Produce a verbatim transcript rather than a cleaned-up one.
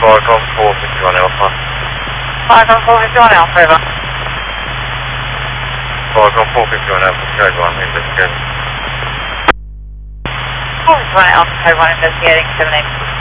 Falcon två fifty-one Alpha. Falcon två fifty-one Alpha, över. Falcon två fifty-one Alpha, Sky one, investigating. två fifty-one Alpha, Sky one, investigating, seven eight.